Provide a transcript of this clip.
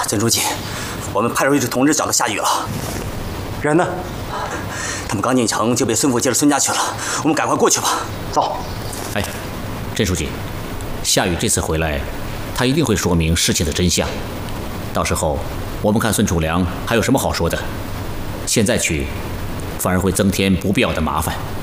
曾书记，我们派出去的同志找到夏雨了。 人呢？ 他们刚进城就被孙府接到孙家去了。我们赶快过去吧。 走。 哎，甄书记，夏雨这次回来，他一定会说明事情的真相。到时候我们看孙楚良还有什么好说的。现在去，反而会增添不必要的麻烦。